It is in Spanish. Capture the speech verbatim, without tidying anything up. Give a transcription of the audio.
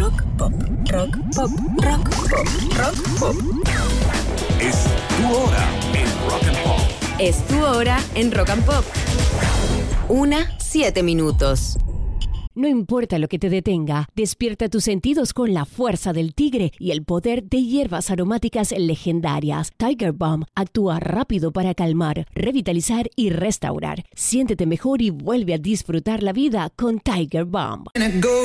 Rock pop, rock pop, rock pop, rock pop. Es tu hora en Rock and Pop. Es tu hora en Rock and Pop. Una, siete minutos. No importa lo que te detenga, despierta tus sentidos con la fuerza del tigre y el poder de hierbas aromáticas legendarias. Tiger Balm actúa rápido para calmar, revitalizar y restaurar. Siéntete mejor y vuelve a disfrutar la vida con Tiger Balm.